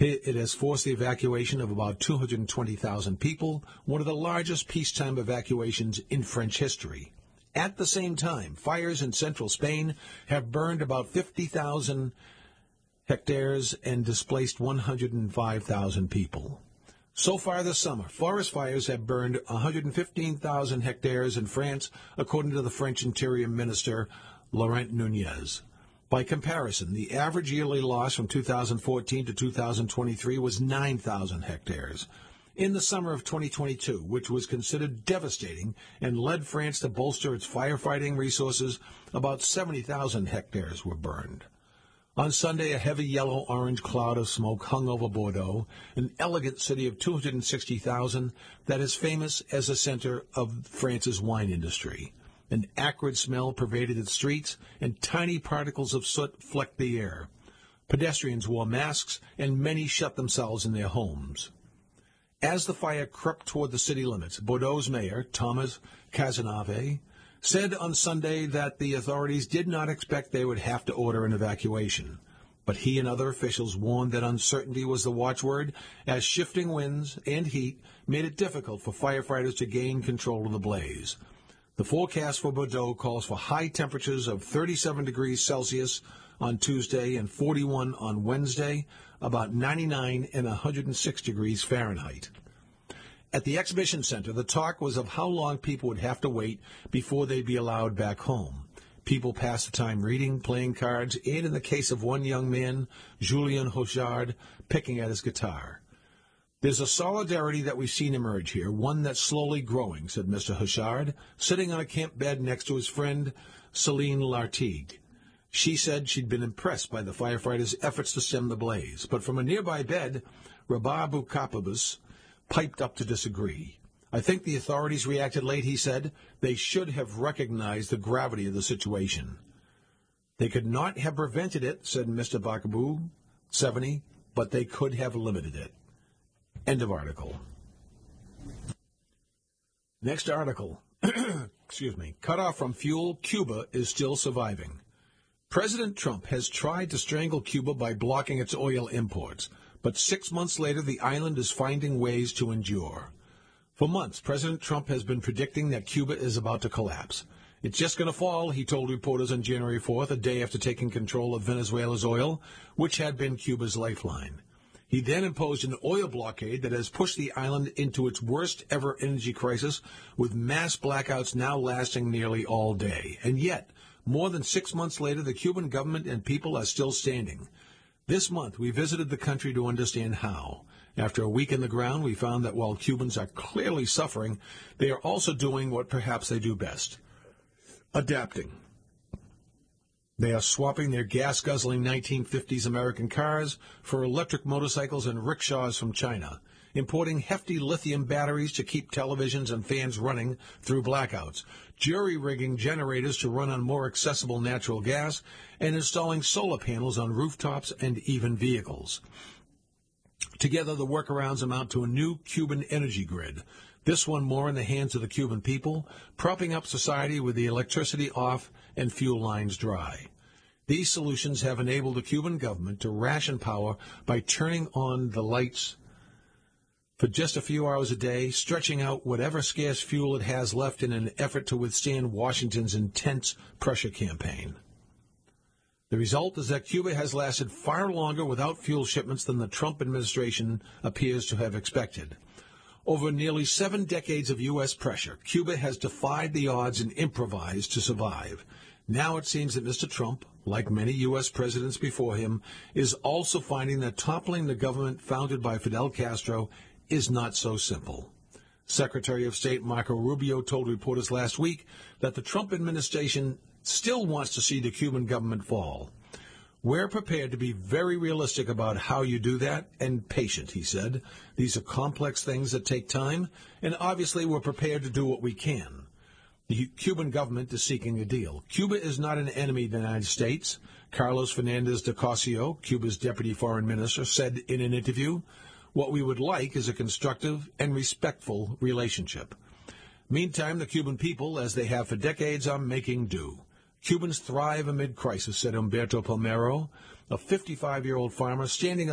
It has forced the evacuation of about 220,000 people, one of the largest peacetime evacuations in French history. At the same time, fires in central Spain have burned about 50,000 hectares and displaced 105,000 people. So far this summer, forest fires have burned 115,000 hectares in France, according to the French Interior Minister, Laurent Nunez. By comparison, the average yearly loss from 2014 to 2023 was 9,000 hectares. In the summer of 2022, which was considered devastating and led France to bolster its firefighting resources, about 70,000 hectares were burned. On Sunday, a heavy yellow-orange cloud of smoke hung over Bordeaux, an elegant city of 260,000 that is famous as a center of France's wine industry. An acrid smell pervaded its streets, and tiny particles of soot flecked the air. Pedestrians wore masks, and many shut themselves in their homes. As the fire crept toward the city limits, Bordeaux's mayor, Thomas Cazenave, said on Sunday that the authorities did not expect they would have to order an evacuation. But he and other officials warned that uncertainty was the watchword, as shifting winds and heat made it difficult for firefighters to gain control of the blaze. The forecast for Bordeaux calls for high temperatures of 37 degrees Celsius on Tuesday and 41 on Wednesday, about 99 and 106 degrees Fahrenheit. At the exhibition center, the talk was of how long people would have to wait before they'd be allowed back home. People passed the time reading, playing cards, and in the case of one young man, Julien Hochard, picking at his guitar. There's a solidarity that we've seen emerge here, one that's slowly growing, said Mr. Hochard, sitting on a camp bed next to his friend, Céline Lartigue. She said she'd been impressed by the firefighters' efforts to stem the blaze, but from a nearby bed, Rabat Boukapabus piped up to disagree. I think the authorities reacted late, he said. They should have recognized the gravity of the situation. They could not have prevented it, said Mr. Bakabou, 70, but they could have limited it. End of article. Next article. Excuse me. Cut off from fuel, Cuba is still surviving. President Trump has tried to strangle Cuba by blocking its oil imports, but 6 months later the island is finding ways to endure. For months, President Trump has been predicting that Cuba is about to collapse. It's just going to fall, he told reporters on January 4th, a day after taking control of Venezuela's oil, which had been Cuba's lifeline. He then imposed an oil blockade that has pushed the island into its worst-ever energy crisis, with mass blackouts now lasting nearly all day. And yet, more than 6 months later, the Cuban government and people are still standing. This month, we visited the country to understand how. After a week in the ground, we found that while Cubans are clearly suffering, they are also doing what perhaps they do best: adapting. They are swapping their gas-guzzling 1950s American cars for electric motorcycles and rickshaws from China, importing hefty lithium batteries to keep televisions and fans running through blackouts, jury-rigging generators to run on more accessible natural gas, and installing solar panels on rooftops and even vehicles. Together, the workarounds amount to a new Cuban energy grid, this one more in the hands of the Cuban people, propping up society with the electricity off and fuel lines dry. These solutions have enabled the Cuban government to ration power by turning on the lights for just a few hours a day, stretching out whatever scarce fuel it has left in an effort to withstand Washington's intense pressure campaign. The result is that Cuba has lasted far longer without fuel shipments than the Trump administration appears to have expected. Over nearly 7 decades of U.S. pressure, Cuba has defied the odds and improvised to survive. Now it seems that Mr. Trump, like many U.S. presidents before him, is also finding that toppling the government founded by Fidel Castro is not so simple. Secretary of State Marco Rubio told reporters last week that the Trump administration still wants to see the Cuban government fall. We're prepared to be very realistic about how you do that, and patient, he said. These are complex things that take time, and obviously we're prepared to do what we can. The Cuban government is seeking a deal. Cuba is not an enemy of the United States. Carlos Fernandez de Cosio, Cuba's deputy foreign minister, said in an interview, "What we would like is a constructive and respectful relationship." Meantime, the Cuban people, as they have for decades, are making do. Cubans thrive amid crisis, said Humberto Palmero, a 55-year-old farmer standing